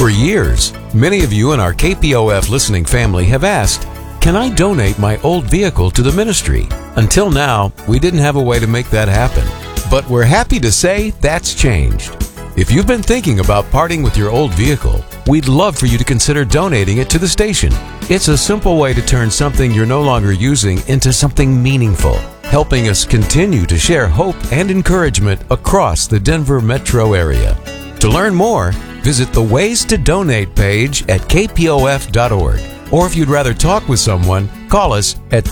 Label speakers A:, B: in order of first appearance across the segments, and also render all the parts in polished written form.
A: For years, many of you in our KPOF listening family have asked, can I donate my old vehicle to the ministry? Until now, we didn't have a way to make that happen. But we're happy to say that's changed. If you've been thinking about parting with your old vehicle, we'd love for you to consider donating it to the station. It's a simple way to turn something you're no longer using into something meaningful, helping us continue to share hope and encouragement across the Denver metro area. To learn more, visit the Ways to Donate page at kpof.org. Or if you'd rather talk with someone, call us at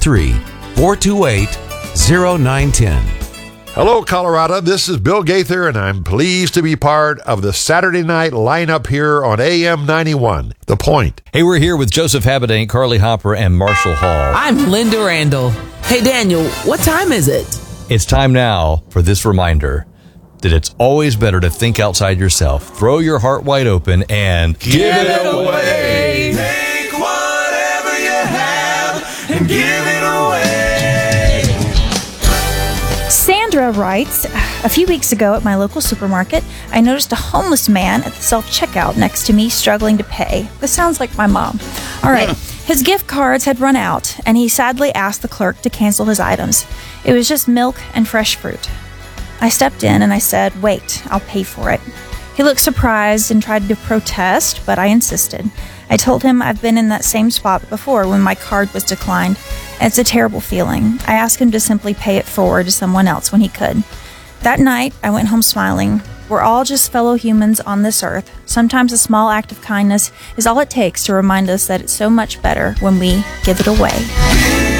A: 303-428-0910.
B: Hello, Colorado. This is Bill Gaither, and I'm pleased to be part of the Saturday night lineup here on AM 91, The Point.
C: Hey, we're here with Joseph Habedank, Carly Hopper, and Marshall Hall.
D: I'm Linda Randall. Hey, Daniel, what time is it?
C: It's time now for this reminder that it's always better to think outside yourself, throw your heart wide open, and
E: give it away. Take whatever you have and give it away.
F: Sandra writes, a few weeks ago at my local supermarket, I noticed a homeless man at the self-checkout next to me struggling to pay. This sounds like my mom. All right. His gift cards had run out, and he sadly asked the clerk to cancel his items. It was just milk and fresh fruit. I stepped in and I said, wait, I'll pay for it. He looked surprised and tried to protest, but I insisted. I told him I've been in that same spot before when my card was declined. It's a terrible feeling. I asked him to simply pay it forward to someone else when he could. That night, I went home smiling. We're all just fellow humans on this earth. Sometimes a small act of kindness is all it takes to remind us that it's so much better when we give it away.